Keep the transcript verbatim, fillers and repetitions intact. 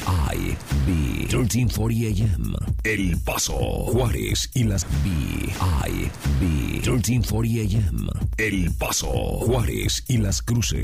I B thirteen forty A M. El Paso, Juárez y las B I B thirteen forty A M. El Paso, Juárez y las Cruces.